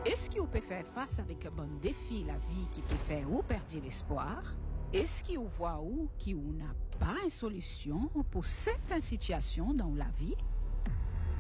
Est-ce que vous pouvez faire face avec un bon défi la vie qui peut faire ou perdre l'espoir? Est-ce que vous voyez ou qui n'a pas une solution pour certaines situations dans la vie?